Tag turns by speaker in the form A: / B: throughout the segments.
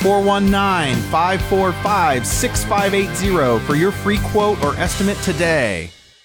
A: 419-545-6580 for your free quote or estimate today.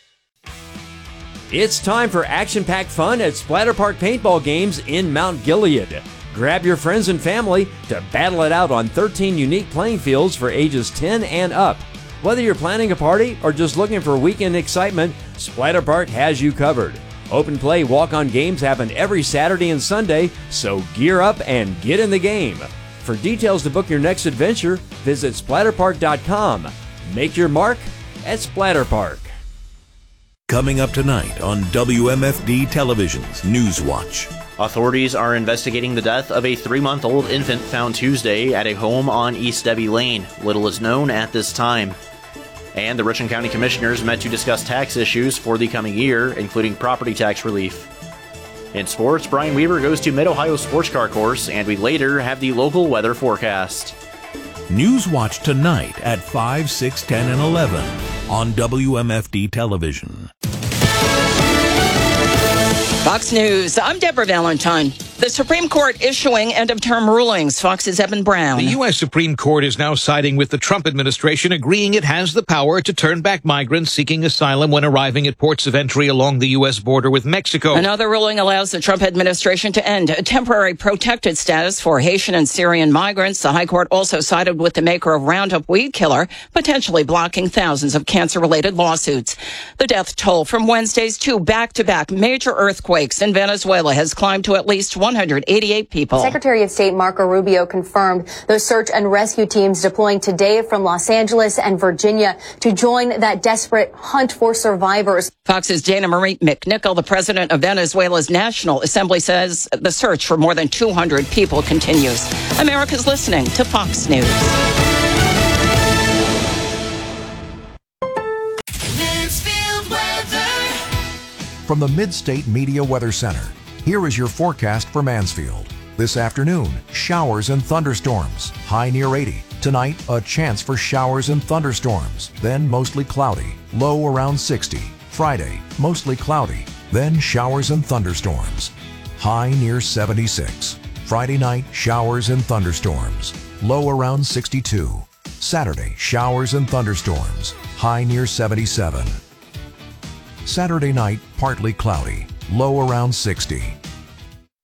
B: It's time for action-packed fun at Splatter Park Paintball Games in Mount Gilead. Grab your friends and family to battle it out on 13 unique playing fields for ages 10 and up. Whether you're planning a party or just looking for weekend excitement, Splatter Park has you covered. Open play walk-on games happen every Saturday and Sunday, so gear up and get in the game. For details to book your next adventure, visit splatterpark.com. Make your mark at Splatter Park.
C: Coming up tonight on WMFD Television's Newswatch.
D: Authorities are investigating the death of a 3-month-old infant found Tuesday at a home on East Debbie Lane. Little is known at this time. And the Richland County Commissioners met to discuss tax issues for the coming year, including property tax relief. In sports, Brian Weaver goes to Mid-Ohio Sports Car Course, and we later have the local weather forecast.
C: Newswatch tonight at 5, 6, 10, and 11 on WMFD Television.
E: Fox News, I'm Deborah Valentine. The Supreme Court issuing end-of-term rulings. Fox's Evan Brown.
F: The U.S. Supreme Court is now siding with the Trump administration, agreeing it has the power to turn back migrants seeking asylum when arriving at ports of entry along the U.S. border with Mexico.
E: Another ruling allows the Trump administration to end a temporary protected status for Haitian and Syrian migrants. The High Court also sided with the maker of Roundup weed killer, potentially blocking thousands of cancer-related lawsuits. The death toll from Wednesday's two back-to-back major earthquakes in Venezuela has climbed to at least 188 people.
G: Secretary of State Marco Rubio confirmed those search and rescue teams deploying today from Los Angeles and Virginia to join that desperate hunt for survivors.
E: Fox's Dana Marie McNichol, the president of Venezuela's National Assembly, says the search for more than 200 people continues. America's listening to Fox News.
H: From the Mid-State Media Weather Center, here is your forecast for Mansfield. This afternoon, showers and thunderstorms, high near 80. Tonight, a chance for showers and thunderstorms, then mostly cloudy, low around 60. Friday, mostly cloudy, then showers and thunderstorms, high near 76. Friday night, showers and thunderstorms, low around 62. Saturday, showers and thunderstorms, high near 77. Saturday night, partly cloudy, low around 60.